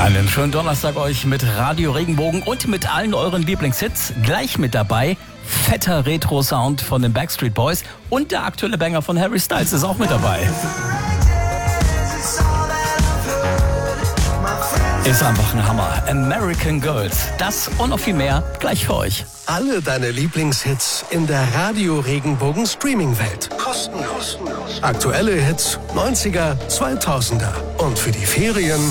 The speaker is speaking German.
Einen schönen Donnerstag euch mit Radio Regenbogen und mit allen euren Lieblingshits. Gleich mit dabei fetter Retro-Sound von den Backstreet Boys und der aktuelle Banger von Harry Styles ist auch mit dabei. Ist einfach ein Hammer. American Girls. Das und noch viel mehr gleich für euch. Alle deine Lieblingshits in der Radio Regenbogen Streaming-Welt. Kostenlos. Aktuelle Hits, 90er, 2000er. Und für die Ferien